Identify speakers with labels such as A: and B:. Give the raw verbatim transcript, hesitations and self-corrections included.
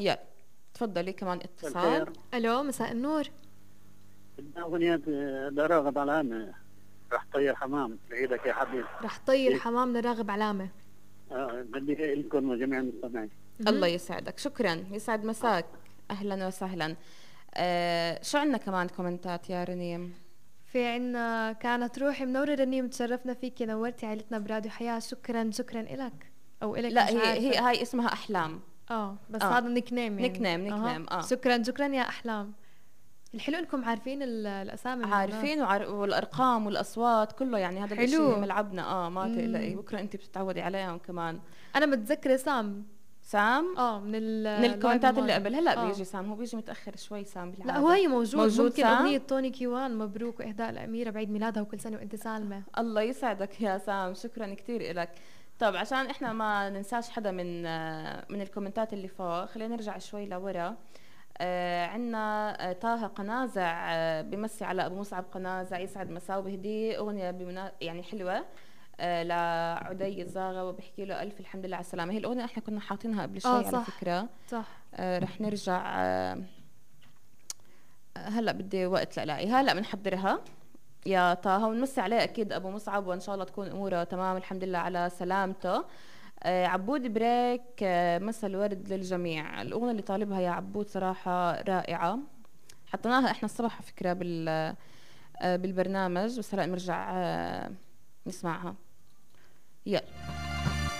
A: يلا تفضلي كمان اتصال.
B: الخير.
C: الو مساء النور.
B: بدنا أغنية لراغب علامة، رح طير حمام لإيدك يا حبيبي.
C: رح طير
B: إيه.
C: حمام لراغب علامة.
B: آه بدي لكم وجميع المستمعين.
A: الله يسعدك، شكرا، يسعد مساك. اهلا وسهلا. آه شو عندنا كمان كومنتات يا رنيم؟
C: في عنا كانت روحي منورة رنيم، تشرفنا فيكي، نورتي عائلتنا براديو حياة. شكرا شكرا إلك او إلك.
A: لا
C: مش
A: هي
C: عارفة.
A: هي هاي اسمها احلام.
C: اه بس
A: آه.
C: هذا نيك نيم يعني.
A: نيك نيم، نيك
C: أه.
A: نيم، آه.
C: شكرا شكرا يا احلام. الحلو انكم عارفين ال- الاسامي من الناس.
A: عارفين وعار... والارقام والاصوات كله، يعني هذا الاشي
C: حلو.
A: ملعبنا. اه ما
C: مم.
A: تقلقي، بكره انت بتتعودي عليهم كمان.
C: انا متذكرة سام.
A: سام
C: اه من ال
A: من الكومنتات اللي
C: الماضي.
A: قبل. هلا
C: آه.
A: بيجي سام، هو بيجي متاخر شوي سام بالعاده.
C: لا هو هي موجود.
A: موجود
C: ممكن
A: سام؟
C: اغنية توني كيوان مبروك واهداء الاميرة بعيد ميلادها وكل سنة وانت سالمة.
A: الله يسعدك يا سام، شكرا كثير لك. طب عشان احنا ما ننساش حدا من من الكومنتات اللي فوق، خلينا نرجع شوي لورا. آه عندنا آه طه قنازع آه بمسي على ابو مصعب قنازع، يسعد مساه وبهديه اغنيه بمنا... يعني حلوه آه لعدي الزاغه، وبحكي له الف الحمد لله على السلامه. هي الاغنيه احنا كنا حاطينها قبل شوي
C: آه
A: على
C: صح.
A: فكره.
C: صح.
A: آه رح نرجع. آه هلا بدي وقت لالاقي، هلا بنحضرها يا طه، ونمسي عليه اكيد ابو مصعب، وان شاء الله تكون اموره تمام الحمد لله على سلامته. آه عبود بريك، آه مسا الورد للجميع. الاغنيه اللي طالبها يا عبود صراحه رائعه، حطيناها احنا الصبح على فكره بال آه بالبرنامج، بس هلا بنرجع آه نسمعها. يلا